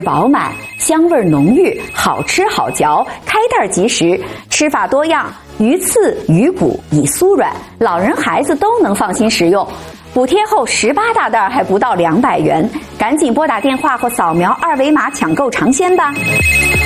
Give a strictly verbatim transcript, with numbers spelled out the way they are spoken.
饱满，香味浓郁，好吃好嚼，开袋即食，吃法多样，鱼刺、鱼骨已酥软，老人孩子都能放心食用。补贴后十八大袋还不到两百元，赶紧拨打电话或扫描二维码抢购尝鲜吧。